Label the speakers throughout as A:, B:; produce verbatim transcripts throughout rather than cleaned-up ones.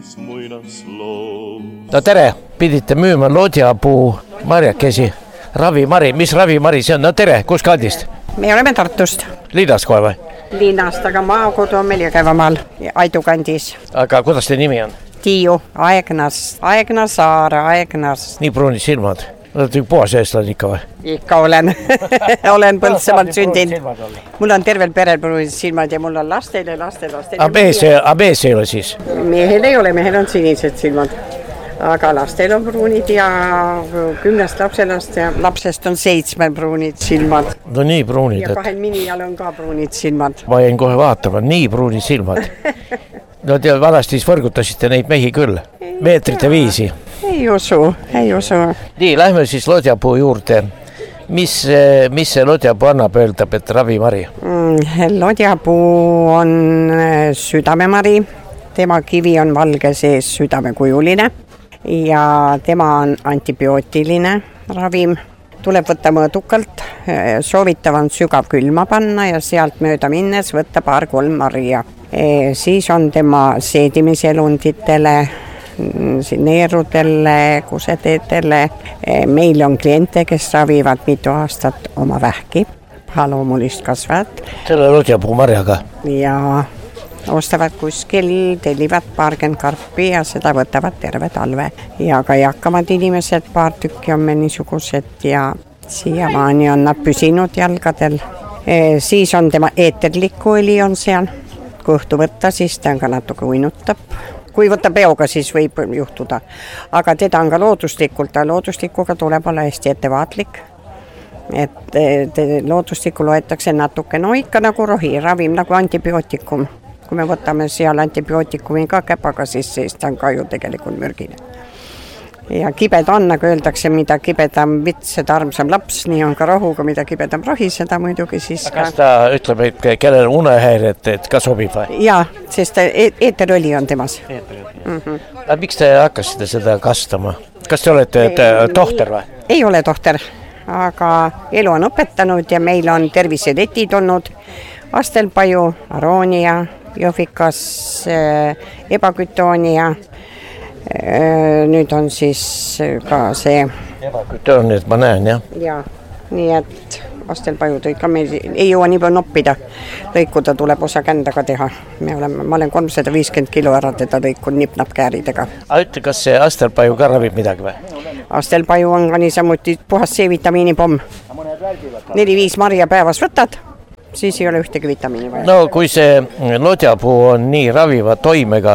A: No tere, pidite müüma lodjapuu marjakesi. Ravimari, mis ravimari see on? No tere, kus kandist?
B: Me oleme Tartust.
A: Linnast kohe või?
B: Linnast, aga maakodu on meil Jõgevamaal, Aidu kandis.
A: Aga kuidas te nimi on?
B: Tiiu, Aegnas, Aegna Saar, Aegnas.
A: Nii pruunid silmad. No olete puhas eestlane ikka või?
B: Ikka olen. olen Põltsamaalt sündinud. Mul on tervel perel pruunid silmad ja mul on lastele, lastele, lastele.
A: A mees ei ole siis?
B: Mehel ei ole, mehel on sinised silmad. Aga lastel on pruunid ja kümnest lapselast ja lapsest on seitsme pruunid silmad.
A: No nii pruunid.
B: Ja kahel minijal on ka pruunid silmad.
A: Ma jäin kohe vaatama, nii pruunid silmad. No te vanasti võrgutasite neid mehi küll, meetrite viisi.
B: Ei usu, ei usu.
A: Nii, lähme siis lodjapuu juurde. Mis, mis see lodjapuu annab öeldab, et ravimari?
B: Mm, lodjapuu on südamemari. Tema kivi on valge sees südamekujuline ja tema on antibiootiline ravim. Tuleb võtta mõõdukalt, soovitav on sügav külma panna ja sealt mööda minnes võtta paar-kolm marja. E, siis on tema seedimiselunditele, neerudele, kuseteedele. E, meil on kliente, kes ravivad mitu aastat oma vähki, pahaloomulist kasvajat.
A: Selle lodjapuu marjaga?
B: Ja ostavad kuskil, tellivad paarkümmend karpi ja seda võtavad terve talve. Ja ka jakkamad inimesed, paar tükki on meil niisugused ja siiamaani on nad püsinud jalgadel. E, siis on tema eeterlikku õli on seal. Kui õhtu võtta, siis ta ka natuke uinutab. Kui võtta peoga, siis võib juhtuda. Aga teda on ka looduslikult, ja looduslikuga tuleb olla hästi ettevaatlik. Et te, looduslikku loetakse natuke, no ikka nagu rohi, ravim nagu antibiootikum. Kui me võtame seal antibiootikumi ka käpaga, siis, siis ta on ka ju tegelikult mürgine. Ja kibed on, nagu öeldakse, mida kibedam vits, seda armsam laps, nii on ka rohuga, mida kibedam rohi, seda muidugi siis ka...
A: Kas ta ütleb, et kellel unehäired, et ka sobib või?
B: Jaa, sest eeterõli on temas.
A: Mm-hmm. Aga miks te hakkasite seda kastama? Kas te olete ei, tohter või?
B: Ei ole tohter, aga elu on õpetanud ja meil on terviseletid olnud Astelpaju, Aroonia, Jõhvikas, Ebakütoonia. Nüüd on siis ka see
A: Ebakütoon, et ma näen, jah?
B: Ja, nii et Astelpaju tõi ka meil ei jõua nii palju noppida. Lõikuda tuleb osa kändaga teha. Me oleme, ma olen kolmsada viiskümmend kilo ära teda lõikun nipnap kääridega.
A: Aga ütle, kas see Astelpaju ka ravib midagi või?
B: Astelpaju on ka niisamuti puhas C-vitamiini pomm. neli-viis marja päevas võtad, siis ei ole ühtegi vitamiini vaja.
A: No kui see lodjapuu on nii raviva toimega,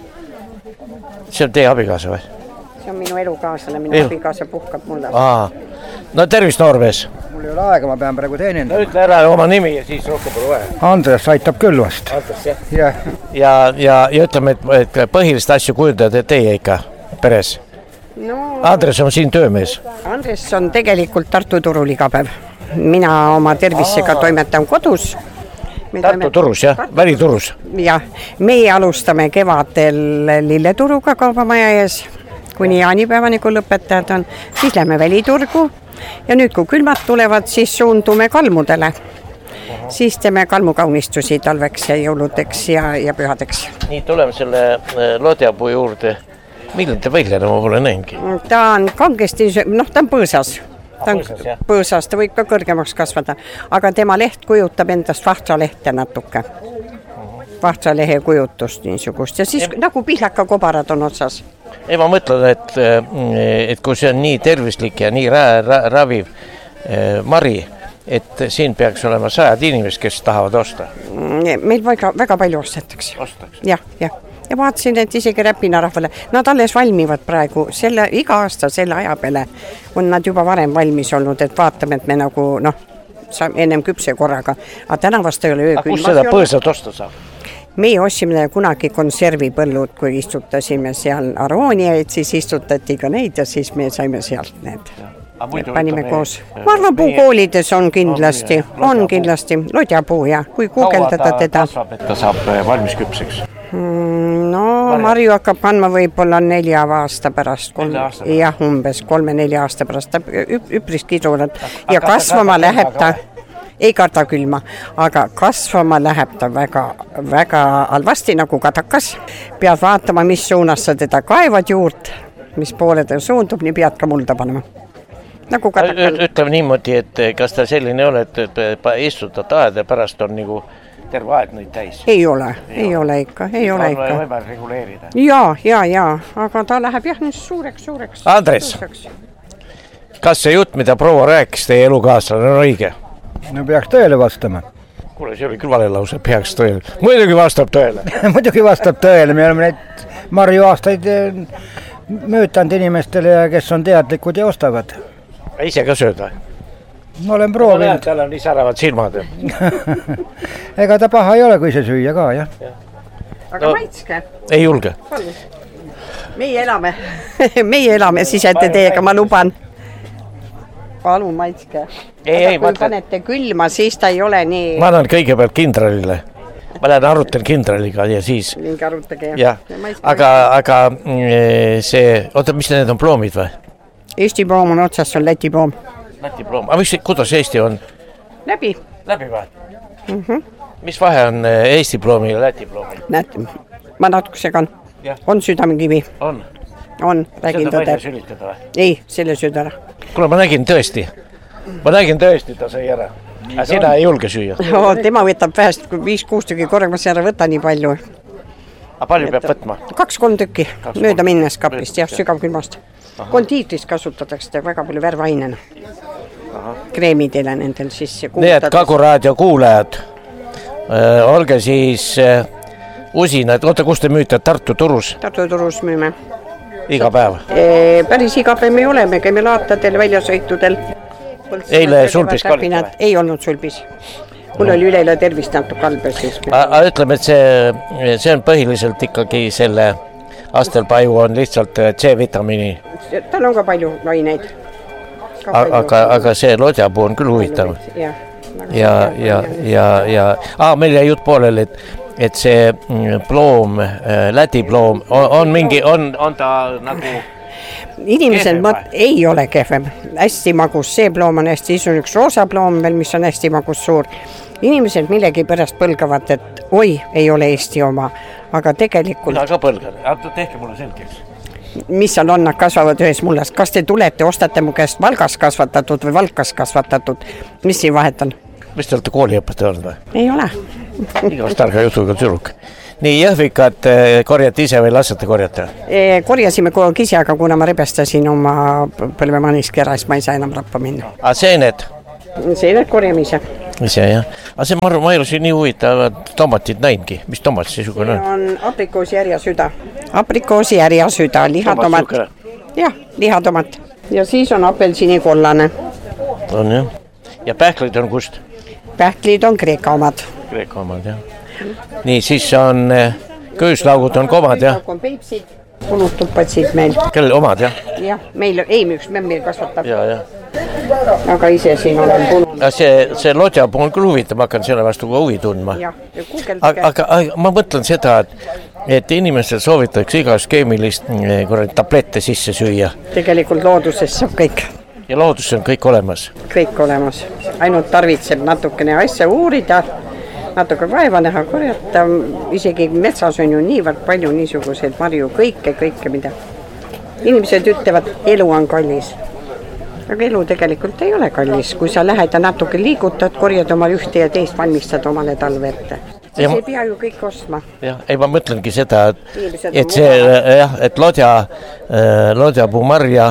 A: see on teie abikaasa või?
B: See on minu elukaaslane, minu Elu. abikaasa puhkab mulle.
A: Aa. No tervist, noormees!
C: Mul ei ole aega, ma pean praegu teenindama.
A: No ütle ära oma nimi ja siis rohkem pole vaja.
C: Andres aitab küll vast.
A: Andres, jah?
C: Ja,
A: ja, ja, ja ütleme, et, et põhilist asju kujundada teie ikka peres. No, Andres on siin töömees.
B: Andres on tegelikult Tartu turul iga päev. Mina oma tervisega Aa. toimetan kodus.
A: Tartu turus, jah? Väliturus?
B: Jah, meie alustame kevadel lilleturuga kaubamaja ees, kuni jaanipäevani, kui lõpetajad on. Siis lähme väliturgu ja nüüd, kui külmad tulevad, siis suundume kalmudele. Siis teeme kalmukaunistusi talveks ja jõuludeks ja, ja pühadeks.
A: Nii, tuleme selle lodjapuu juurde. Millal te võitleda, ma pole näingi?
B: Ta on kangesti, noh, ta on põõsas. Ta on põõsas, ta võib ka kõrgemaks kasvada, aga tema leht kujutab endast vahtsalehte natuke. Vahtsalehe kujutust niisugust ja siis e nagu pihlaka kobarad on otsas.
A: Ei, ma mõtlen, et, et kui see on nii tervislik ja nii ra ra raviv eh, mari, et siin peaks olema sajad inimesed, kes tahavad osta.
B: Meil väga, väga palju ostetakse.
A: Ostetakse?
B: Jah, jah. Ja vaatasin, et isegi Räpina rahvale, nad alles valmivad praegu, selle, iga aasta selle aja peale on nad juba varem valmis olnud, et vaatame, et me nagu, noh, ennem küpse korraga, aga tänavast ei ole öö
A: küll. Kus seda põõsat osta saab?
B: Meie ostsime kunagi konservipõllud, kui istutasime seal arooniaid, siis istutati ka neid ja siis me saime sealt need. Panime koos. Marvapuu koolides on kindlasti, on kindlasti lodjapuu ja kui kuugeldada teda.
A: Kasvab, et ta saab valmis küpseks?
B: No, Marju hakkab kandma võib-olla nelja aasta pärast. Kolm, jah, umbes kolme-nelja aasta pärast. Ta üpris kidurad ja kasvama läheb ta. ei karda külma, aga kasvama läheb ta väga, väga halvasti nagu kadakas. Pead vaatama, mis suunas sa teda kaevad juurt, mis poole ta suundub, nii pead ka mulda panema. Nagu kadakal.
A: Ütleme niimoodi, et kas ta selline ei ole, et istutad aed ja pärast on nagu terve aed neid täis?
B: Ei ole, ei, ei ole ikka, ei ole ikka.
A: On võimalik reguleerida?
B: Jaa, jaa, jaa, aga ta läheb jah nüüd suureks, suureks.
A: Andres, suureks. Kas see jutt, mida proua rääkis teie elukaaslane, on õige?
C: No peaks tõele vastama.
A: Kuule, see oli küll vale lause, peaks tõele. Muidugi vastab tõele.
C: Muidugi vastab tõele, me oleme neid marju aastaid müütanud inimestele, kes on teadlikud ja ostavad.
A: Ise ka sööd või?
C: Ma olen proovinud.
A: Tal on nii säravad silmad.
C: Ega ta paha ei ole, kui see süüa ka, jah.
B: Ja. Aga no, maitske?
A: Ei julge.
B: Meie elame, meie elame siis ette teiega, ma luban. Palun maitske. Ei, ei, kui panete külma, siis ta ei ole nii...
A: Ma annan kõigepealt kindralile. Ma lähen arutan kindraliga ja siis...
B: Mingi arutage,
A: jah. Ja. Aga, aga see... Oota, mis need on ploomid või?
B: Eesti ploom on otsas, on Läti ploom.
A: Läti ploom. Aga mis, kuidas Eesti on?
B: Läbi.
A: Läbi või?
B: Mm-hmm.
A: Mis vahe on Eesti ploomi ja Läti ploomi?
B: Näed, ma natuke segan. Ja. On südamekivi.
A: On?
B: On, räägin
A: tõde. Seda välja sülitada või?
B: Ei, selle sööd ära.
A: Kuule, ma nägin tõesti. Ma nägin tõesti, ta sai ära. Aga sina ei julge süüa.
B: O, tema võtab vähest viis-kuus tükki korraga, ma ära võta nii palju.
A: Aga palju peab võtma?
B: Kaks-kolm tükki, Kaks mööda minnes kapist, jah, sügavkülmast. Kondiitris kasutatakse ta väga palju värvainena. Kreemidele nendel sisse.
A: Nii, et Kaguraadio kuulajad, äh, olge siis äh, usinad. Oota, kus te müüte? Tartu Turus?
B: Tartu Turus müüme.
A: Iga päev?
B: E, päris iga päev me oleme, käime laatadel, väljasõitudel.
A: Eile sulbis ka olite või?
B: Ei olnud sulbis. Mul no. oli üleile tervist natuke albes.
A: Aga ütleme, et see, see on põhiliselt ikkagi selle astelpaju on lihtsalt C-vitamiini.
B: Tal on ka palju aineid.
A: Aga, aga see lodjapuu on küll huvitav. Ja, ja, ja, ja, ja ah, meil jäi jutt poolel, et, et see ploom, Läti ploom on, on mingi, on, on ta nagu...
B: Inimesed mõt, ei ole kehvem, hästi magus, see ploom on hästi, siis on üks roosa ploom veel, mis on hästi magus suur. Inimesed millegi pärast põlgavad, et oi, ei ole Eesti oma, aga tegelikult... Mina
A: ka põlgan, tehke mulle selgeks.
B: Mis seal on, nad kasvavad ühes mullas. Kas te tulete, ostate mu käest Valgas kasvatatud või Valkas kasvatatud? Mis siin vahet on?
A: Mis te olete kooliõpetaja olnud või?
B: Ei ole.
A: Igast targa jutuga tüdruk. Nii, jõhvikad korjate ise või lasete korjata?
B: E, korjasime kogu ise, aga kuna ma rebestasin oma põlvemaniski ära, siis ma ei saa enam rappa minna.
A: A seened?
B: Seened korjame ise.
A: Ise, jah. Aga see Marru Mairusi nii huvitav tomatid näingi. Mis tomat see sugune on?
B: On aprikoosi järjasüda. Aprikoosi järjasüda, lihatomat. Jah, lihatomat. Ja siis on apelsini kollane.
A: On jah. Ja pähklid on kust?
B: Pähklid on Kreeka omad.
A: Kreeka omad, jah. Nii, siis on kööslaugud on komad, jah?
B: On peipsid, kulutupatsid meil.
A: Kellel omad, jah?
B: Jah, meil ei müüks, me meil kasvatab.
A: Ja, jah.
B: Aga ise siin olen punud.
A: See, see lodjapuu on küll huvitav, ma hakkan selle vastu ka huvi tundma.
B: Ja, ja
A: aga, aga, aga ma mõtlen seda, et, et inimestel soovitakse igas keemilist tablette sisse süüa.
B: Tegelikult looduses saab kõik.
A: Ja looduses on kõik olemas?
B: Kõik olemas. Ainult tarvitseb natukene asja uurida, natuke vaeva näha korjata. Isegi metsas on ju niivõrd palju niisuguseid marju, kõike, kõike mida. Inimesed ütlevad, elu on kallis. Aga elu tegelikult ei ole kallis, kui sa lähed ja natuke liigutad, korjad omal ühte ja teist valmistad omale talve ette. Siis ei pea ju kõik ostma.
A: Jah, ei ma mõtlengi seda, et, et see, jah, et lodja, lodjapuu marja,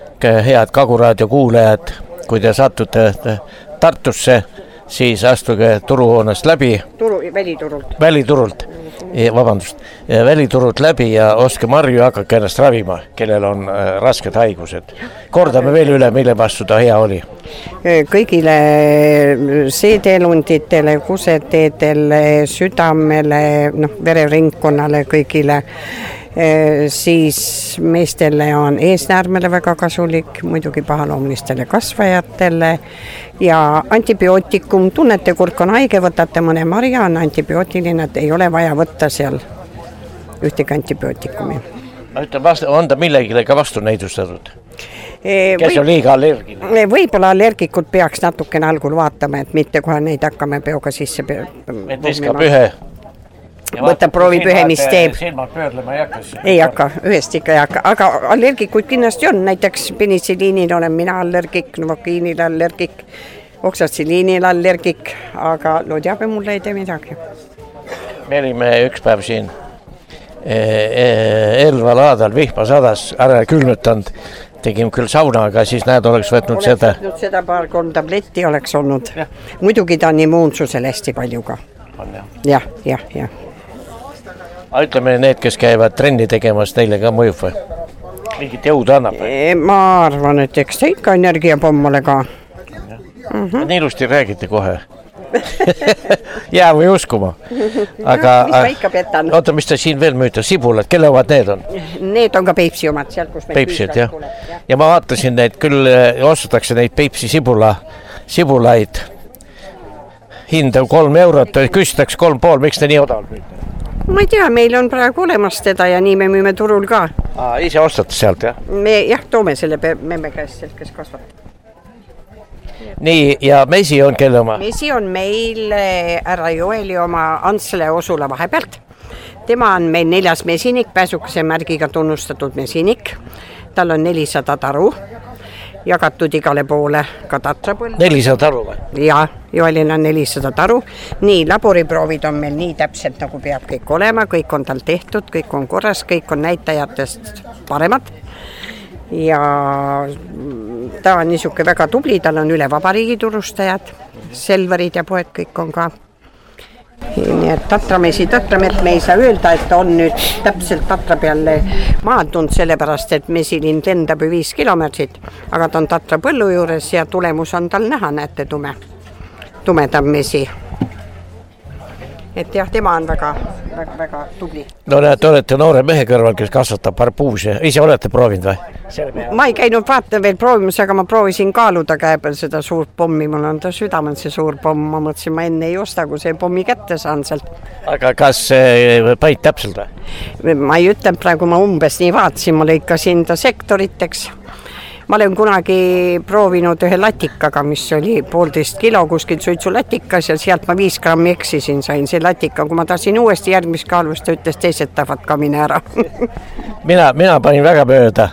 A: head Kaguraadio kuulajad, kui te satute Tartusse, siis astuge turuhoonest läbi.
B: Turu, väliturult.
A: Väliturult, vabandust, väliturult läbi ja ostke marju ja hakake ennast ravima, kellel on rasked haigused. Kordame veel üle, mille vastu ta hea oli.
B: Kõigile seedelunditele, kuseteedele, südamele, noh, vereringkonnale, kõigile. Siis meestele on eesnäärmele väga kasulik, muidugi pahaloomlistele kasvajatele ja antibiootikum, tunnete kurk on haige, võtate mõne marja, on antibiootiline, et ei ole vaja võtta seal ühtegi antibiootikumi.
A: Ma ütlen, on ta millegile ka vastu näidustatud? kes on liiga allergiline.
B: Võib-olla allergikud peaks natukene algul vaatama, et mitte kohe neid hakkame peoga sisse.
A: Et viskab ühe.
B: Võtab proovib ühe, mis teeb.
A: Silmad pöörlema ei hakka.
B: Ei hakka, ühest ikka ei hakka. Aga allergikuid kindlasti on. Näiteks penicilliinil olen mina allergik, novokiinil allergik, oksatsiliinil allergik, aga lodjabe mulle ei tee midagi.
A: Me olime üks päev siin Elva laadal vihma sadas, ära külmutanud. Tegime küll sauna, aga siis näed, oleks võtnud
B: oleks
A: seda.
B: Oleks võtnud seda paar kolm tabletti oleks olnud. Ja. Muidugi ta on immuunsusel hästi palju ka.
A: On jah.
B: Jah, jah, jah.
A: Aga ütleme need, kes käivad trenni tegemas, neile ka mõjub või? Mingit jõudu annab või?
B: Ma arvan, et eks ta ikka energiapommale ka.
A: Mm-hmm. Nii ilusti räägite kohe. Jää või uskuma. Aga,
B: mis ma ikka petan?
A: Oota, mis ta siin veel müüta? Sibulad, kelle omad need on?
B: Need on ka Peipsi omad, seal kus meil
A: Peipsid, jah. Ja. ja ma vaatasin neid, küll ostetakse neid Peipsi sibula, sibulaid. Hind on kolm eurot, küsitakse kolm pool, miks te nii odavalt müüte?
B: Ma ei tea, meil on praegu olemas teda ja nii me müüme turul ka.
A: Aa, ise ostate sealt, jah?
B: Me jah, toome selle memme käest sealt, kes kasvatab.
A: Nii, ja mesi on kelle oma?
B: Mesi on meil härra Joeli oma Antsle Osula vahepealt. Tema on meil neljas mesinik, pääsukese märgiga tunnustatud mesinik. Tal on nelisada taru, jagatud igale poole ka tatrapõld.
A: nelisada taru või?
B: Ja, Joelil on nelisada taru. Nii, laboriproovid on meil nii täpselt, nagu peab kõik olema. Kõik on tal tehtud, kõik on korras, kõik on näitajatest paremad. Ja ta on niisuke väga tubli, tal on üle vabariigi turustajad, Selverid ja poed kõik on ka. Nii et tatramesi, tatramet me ei saa öelda, et on nüüd täpselt tatra peale maandunud, sellepärast, et mesilind lendab ju viis kilomeetrit, aga ta on tatra põllu juures ja tulemus on tal näha, näete tume, tumedam mesi. Et jah, tema on väga, väga, väga tubli.
A: No näed, olete noore mehe kõrval, kes kasvatab parpuuse. Ise olete proovinud või?
B: Ma ei käinud vaata veel proovimas, aga ma proovisin kaaluda käe peal seda suurt pommi. Mul on ta südamel see suur pomm. Ma mõtlesin, ma enne ei osta, kui see pommi kätte saan sealt.
A: Aga kas pait täpselt või?
B: Ma ei ütle, praegu ma umbes nii vaatasin. Ma lõikasin ta sektoriteks. Ma olen kunagi proovinud ühe latikaga, mis oli poolteist kilo kuskil suitsulatikas ja sealt ma viis grammi eksisin, sain see latika. Kui ma tahtsin uuesti järgmist kaalvust, ta ütles teised tahavad ka mine ära.
A: mina, mina panin väga mööda.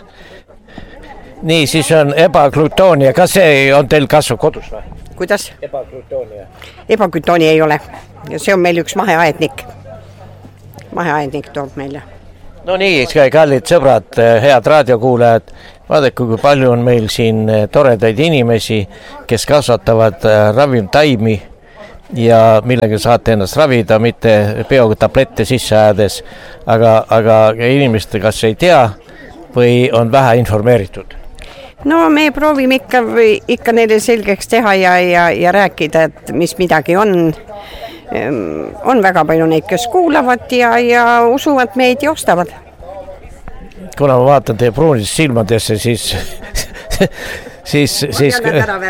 A: Nii, siis on ebaglutoonia. Kas see on teil kasvab kodus või?
B: Kuidas?
A: Ebaglutoonia.
B: Ebaglutoonia ei ole. Ja see on meil üks maheaednik. Maheaednik toob meile.
A: No nii, kallid sõbrad, head raadiokuulajad, vaadake, kui palju on meil siin toredaid inimesi, kes kasvatavad ravimtaimi ja millega saate ennast ravida, mitte peotablette sisse ajades, aga, aga inimesed kas ei tea või on vähe informeeritud?
B: No me proovime ikka, ikka neile selgeks teha ja, ja, ja rääkida, et mis midagi on. On väga palju neid, kes kuulavad ja, ja usuvad meid ja ostavad.
A: Kuna ma vaatan teie pruunist silmadesse, siis, siis, siis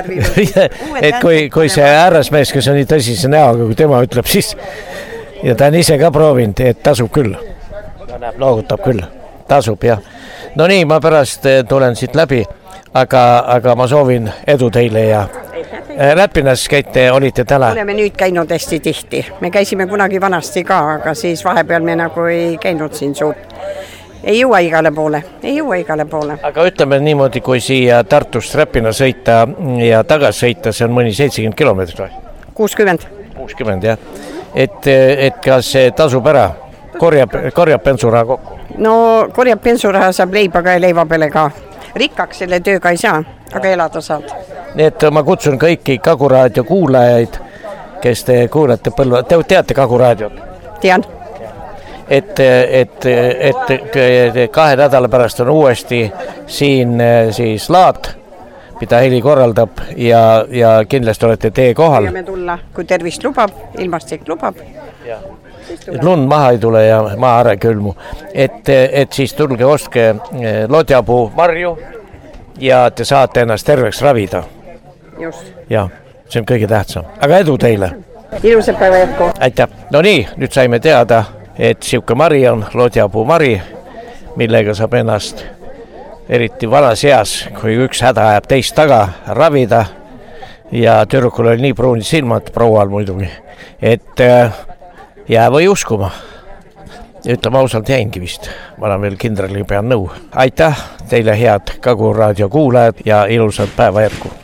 A: et kui, kui see härrasmees, kes on nii tõsise näoga, kui tema ütleb, siis ja ta on ise ka proovinud, et tasub küll. Ta näeb, loogutab küll. Tasub, jah. No nii, ma pärast tulen siit läbi, aga, aga ma soovin edu teile ja Räpinas käite, olite täna?
B: Oleme nüüd käinud hästi tihti. Me käisime kunagi vanasti ka, aga siis vahepeal me nagu ei käinud siin suurt. Ei jõua igale poole, ei jõua igale poole.
A: Aga ütleme niimoodi, kui siia Tartust Räpina sõita ja tagas sõita, see on mõni seitsekümmend kilomeetrit või?
B: kuuskümmend.
A: kuuskümmend, jah. Et, et kas see tasub ära? Korjab, korjab bensuraha kokku?
B: No korjab bensuraha, saab leiba ka ja leiva peale ka. Rikkaks selle tööga ei saa, aga elada saad.
A: Nii et ma kutsun kõiki Kaguraadio kuulajaid, kes te kuulate põlva, te teate Kaguraadiot?
B: Tean.
A: Et, et, et, et kahe nädala pärast on uuesti siin siis laat, mida Heli korraldab ja, ja kindlasti olete tee kohal.
B: Võime tulla, kui tervist lubab, ilmastik lubab.
A: Ja. Et lund maha ei tule ja maa ära külmu. Et, et siis tulge ostke lodjapuu marju ja te saate ennast terveks ravida.
B: Just.
A: Ja, see on kõige tähtsam. Aga edu teile.
B: Ilusat päeva jätku.
A: Aitäh. No nii, nüüd saime teada, et siuke mari on lodjapuu mari, millega saab ennast eriti vanas eas, kui üks häda ajab teist taga, ravida ja tüdrukul oli nii pruunid silmad, proual muidugi, et jää või uskuma. Ütleme ausalt, jäingi vist. Ma olen veel kindraliga pean nõu. Aitäh teile, head Kagu Raadio kuulajad ja ilusat päeva jätku.